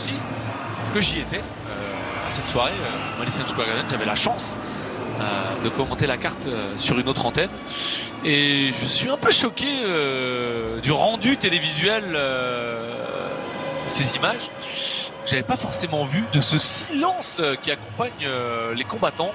aussi que j'y étais à cette soirée Madison Square Garden. J'avais la chance de commenter la carte sur une autre antenne et je suis un peu choqué du rendu télévisuel ces images. J'avais pas forcément vu de ce silence qui accompagne les combattants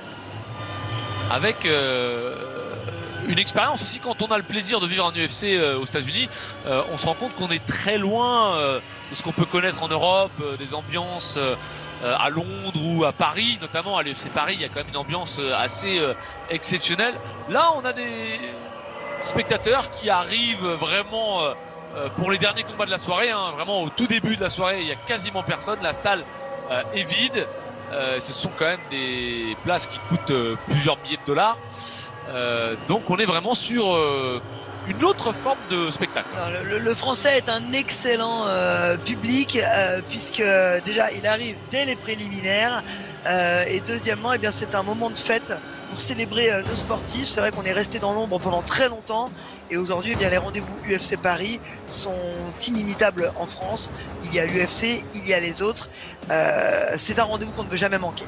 avec une expérience aussi. Quand on a le plaisir de vivre en UFC aux États-Unis, on se rend compte qu'on est très loin de ce qu'on peut connaître en Europe, des ambiances à Londres ou à Paris, notamment à l'UFC Paris, il y a quand même une ambiance assez exceptionnelle. Là, on a des spectateurs qui arrivent vraiment pour les derniers combats de la soirée, hein, vraiment au tout début de la soirée, il y a quasiment personne, la salle est vide. Ce sont quand même des places qui coûtent plusieurs milliers de dollars. Donc on est vraiment sur une autre forme de spectacle. Le français est un excellent public puisque déjà il arrive dès les préliminaires et deuxièmement eh bien, c'est un moment de fête pour célébrer nos sportifs. C'est vrai qu'on est resté dans l'ombre pendant très longtemps et aujourd'hui eh bien, les rendez-vous UFC Paris sont inimitables en France. Il y a l'UFC, il y a les autres. C'est un rendez-vous qu'on ne veut jamais manquer.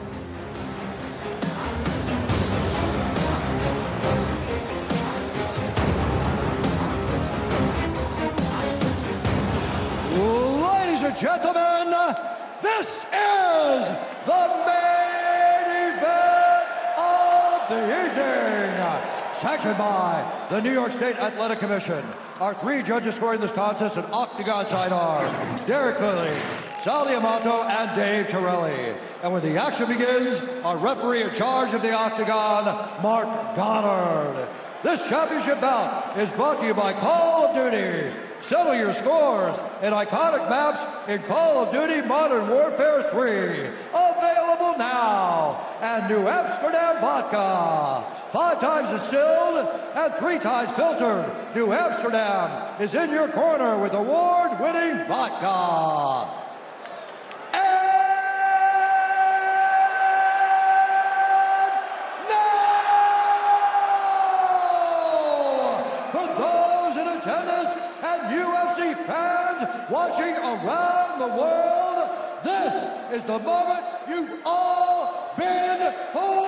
Gentlemen, this is the main event of the evening. Sanctioned by the New York State Athletic Commission. Our three judges scoring this contest at octagon side are Derek Lilly, Sal Diamato, and Dave Torelli. And when the action begins, our referee in charge of the octagon, Mark Goddard. This championship bout is brought to you by Call of Duty. Settle your scores in iconic maps in Call of Duty Modern Warfare 3. Available now. And New Amsterdam Vodka. 5 times distilled and 3 times filtered. New Amsterdam is in your corner with award-winning vodka. Fans watching around the world, this is the moment you've all been waiting